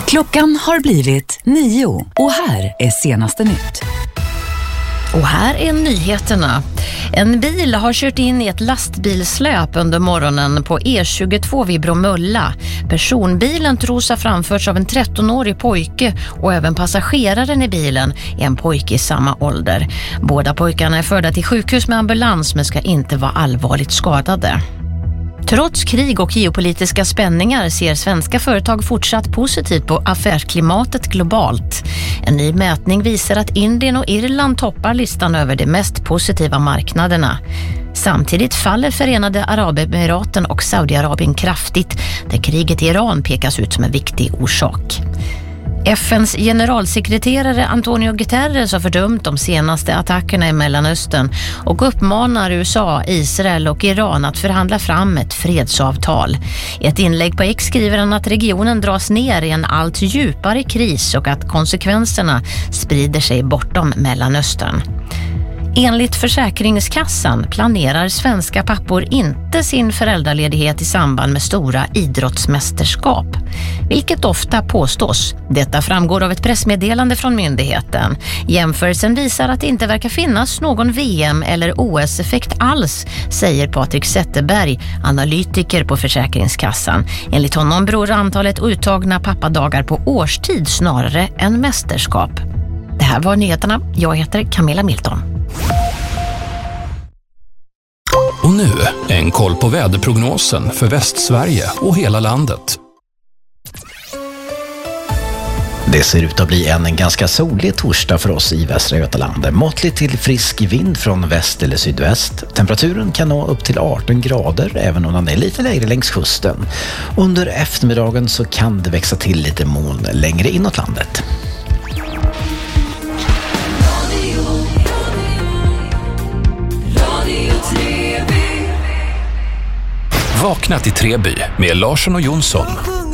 Klockan har blivit 9 och här är senaste nytt. Och här är nyheterna. En bil har kört in i ett lastbilsläp under morgonen på E22 vid Bromölla. Personbilen tros ha framförts av en 13-årig pojke och även passageraren i bilen är en pojke i samma ålder. Båda pojkarna är förda till sjukhus med ambulans men ska inte vara allvarligt skadade. Trots krig och geopolitiska spänningar ser svenska företag fortsatt positivt på affärsklimatet globalt. En ny mätning visar att Indien och Irland toppar listan över de mest positiva marknaderna. Samtidigt faller Förenade Arabemiraten och Saudiarabien kraftigt, där kriget i Iran pekas ut som en viktig orsak. FNs generalsekreterare Antonio Guterres har fördömt de senaste attackerna i Mellanöstern och uppmanar USA, Israel och Iran att förhandla fram ett fredsavtal. I ett inlägg på X skriver han att regionen dras ner i en allt djupare kris och att konsekvenserna sprider sig bortom Mellanöstern. Enligt Försäkringskassan planerar svenska pappor inte sin föräldraledighet i samband med stora idrottsmästerskap, vilket ofta påstås. Detta framgår av ett pressmeddelande från myndigheten. Jämförelsen visar att det inte verkar finnas någon VM- eller OS-effekt alls, säger Patrik Zetterberg, analytiker på Försäkringskassan. Enligt honom beror antalet uttagna pappadagar på årstid snarare än mästerskap. Det här var nyheterna. Jag heter Camilla Milton. Och nu en koll på väderprognosen för Västsverige och hela landet. Det ser ut att bli en ganska solig torsdag för oss i Västra Götaland. Måttligt till frisk vind från väst eller sydväst. Temperaturen kan nå upp till 18 grader även om den är lite lägre längs kusten. Under eftermiddagen så kan det växa till lite moln längre inåt landet. Vakna till Treby med Larsson och Jonsson.